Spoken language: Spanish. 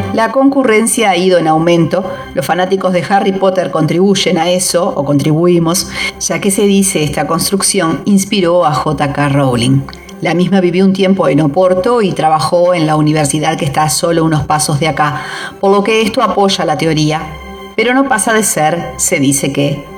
La concurrencia ha ido en aumento. Los fanáticos de Harry Potter contribuyen a eso, o contribuimos, ya que se dice esta construcción inspiró a J.K. Rowling. La misma vivió un tiempo en Oporto y trabajó en la universidad que está a solo unos pasos de acá, por lo que esto apoya la teoría. Pero no pasa de ser, se dice que,